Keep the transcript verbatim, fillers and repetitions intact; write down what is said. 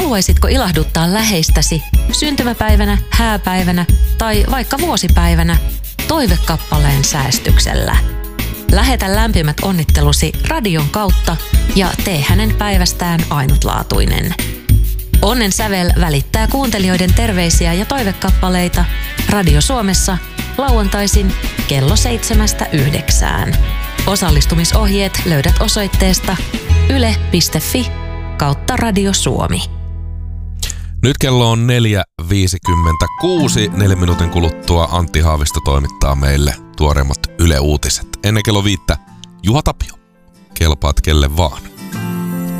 Haluaisitko ilahduttaa läheistäsi syntymäpäivänä, hääpäivänä tai vaikka vuosipäivänä toivekappaleen säästyksellä? Lähetä lämpimät onnittelusi radion kautta ja tee hänen päivästään ainutlaatuinen. Onnen sävel välittää kuuntelijoiden terveisiä ja toivekappaleita Radio Suomessa lauantaisin kello seitsemästä yhdeksään. Osallistumisohjeet löydät osoitteesta yle piste fi kautta Radio Suomi. Nyt kello on neljä viisikymmentäkuusi. Neljän minuutin kuluttua Antti Haavisto toimittaa meille tuoreimmat Yle Uutiset. Ennen kello viittä Juha Tapio. Kelpaat kelle vaan.